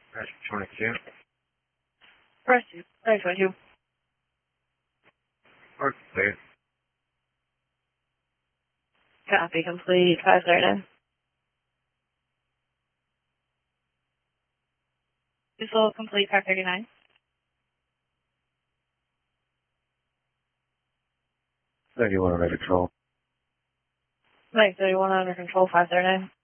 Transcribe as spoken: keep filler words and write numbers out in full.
Press twenty-two. Press two. Press twenty-two. Work clear. Copy complete. five thirty-nine. Visual complete. five thirty-nine. thirty-one under control. Right, thirty-one under control. five thirty-nine.